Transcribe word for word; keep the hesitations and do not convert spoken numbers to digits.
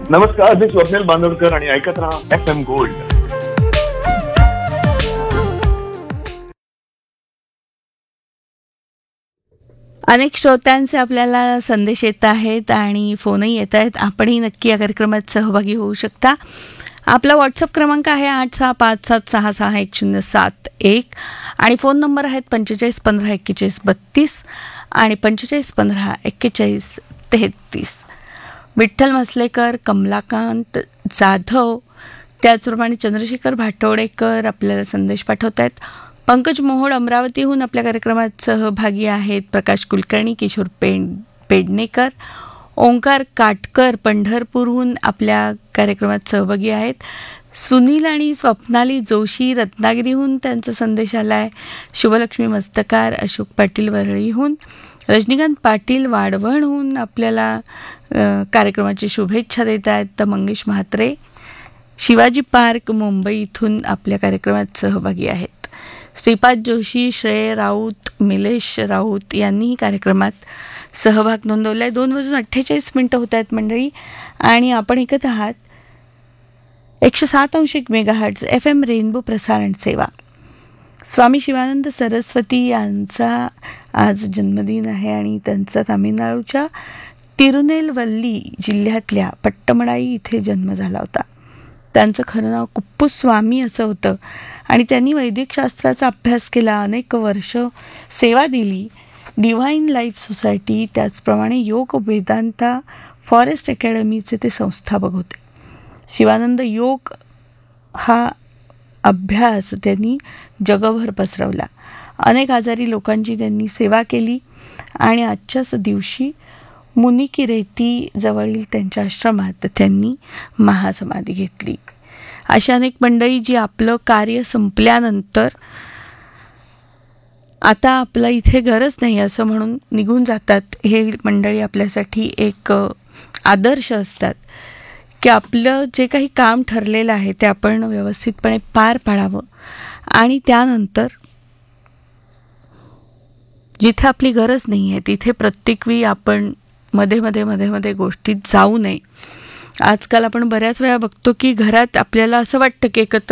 नमस्कार, मी स्वप्नील बांदोडकर आणि ऐकत राहा एफ एम गोल्ड. अनेक श्रोत्यांचे आपल्याला संदेश येत आहेत आणि फोनही येत आहेत. आपणही नक्की या कार्यक्रमात सहभागी होऊ शकता. आपला व्हॉट्सअप क्रमांक आहे आठ सहा पाच सात सहा सहा एक शून्य सात एक आणि फोन नंबर आहेत पंचेचाळीस पंधरा एक्केचाळीस बत्तीस आणि पंचेचाळीस पंधरा एक्केचाळीस तेहतीस. विठ्ठल मसलेकर, कमलाकांत जाधव, त्याचप्रमाणे चंद्रशेखर भाटवडेकर आपल्याला संदेश पाठवत आहेत. पंकज मोहोळ अमरावतीहून आपल्या कार्यक्रमात सहभागी आहेत. प्रकाश कुलकर्णी, किशोर पेड पेडणेकर, ओंकार काटकर पंढरपूरहून आपल्या कार्यक्रमात सहभागी आहेत. सुनील आणि स्वप्नाली जोशी रत्नागिरीहून त्यांचा संदेश आला आहे. शुभलक्ष्मी मस्तकार, अशोक पाटील वरळीहून, रजनीकांत पाटील वाढवणहून आपल्याला कार्यक्रमाची शुभेच्छा देत आहेत. तर मंगेश म्हात्रे शिवाजी पार्क मुंबई इथून आपल्या कार्यक्रमात सहभागी आहेत. श्रीपाद जोशी, श्रेय राऊत, मिलेश राऊत यांनीही कार्यक्रमात सहभाग नोंदवला आहे. दोन वाजून अठ्ठेचाळीस मिनटं होत आहेत मंडळी आणि आपण ऐकत आहात एकशे सात अंश एक मेगाहर्ट्झ एफ एम रेनबो प्रसारण सेवा. स्वामी शिवानंद सरस्वती यांचा आज जन्मदिन आहे आणि त्यांचा तामिळनाडूच्या तिरुनेलवल्ली जिल्ह्यातल्या पट्टमडाई इथे जन्म झाला होता. त्यांचं खरं नाव कुप्पुस्वामी असं होतं आणि त्यांनी वैदिक शास्त्राचा अभ्यास केला, अनेक वर्ष सेवा दिली. डिव्हाइन लाईफ सोसायटी, त्याचप्रमाणे योग वेदांता फॉरेस्ट अकॅडमीचे ते संस्थापक होते. शिवानंद योग हा अभ्यास त्यांनी जगभर पसरवला. अनेक आजारी लोकांची त्यांनी सेवा केली आणि आजच्याच दिवशी मुनिकिरेती जवळील त्यांच्या आश्रमात त्यांनी महासमाधी घेतली. अशा अनेक मंडळी जी आपलं कार्य संपल्यानंतर आता आपलं इथे गरज नाही असं म्हणून निघून जातात. हे मंडळी आपल्यासाठी एक आदर्श असतात की आपलं जे काही काम ठरलेलं आहे ते आपण व्यवस्थितपणे पार पाडावं आणि त्यानंतर जिथे आपली गरज नाही आहे तिथे प्रत्येक वेळी आपण मध्ये मध्ये मध्ये मध्ये गोष्टीत जाऊ नये. आजकाल आपण बऱ्याच वेळा बघतो की घरात आपल्याला असं वाटतं की एकत्र